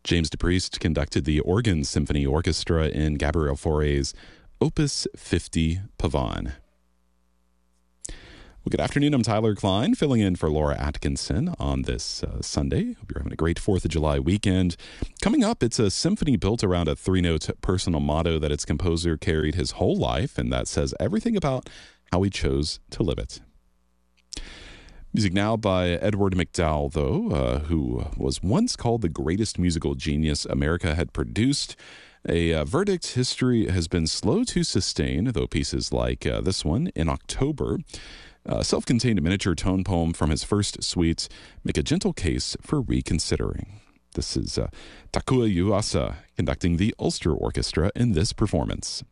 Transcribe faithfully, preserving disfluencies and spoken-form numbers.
James DePriest conducted the Organ Symphony Orchestra in Gabriel Fauré's Opus fifty Pavane. Well, good afternoon. I'm Tyler Klein, filling in for Laura Atkinson on this uh, Sunday. Hope you're having a great fourth of July weekend. Coming up, it's a symphony built around a three-note personal motto that its composer carried his whole life, and that says everything about how he chose to live it. Music now by Edward MacDowell, though, uh, who was once called the greatest musical genius America had produced. A uh, verdict history has been slow to sustain, though pieces like uh, this one in October, a self-contained miniature tone poem from his first suite, make a gentle case for reconsidering. This is uh, Takuya Yuasa conducting the Ulster Orchestra in this performance.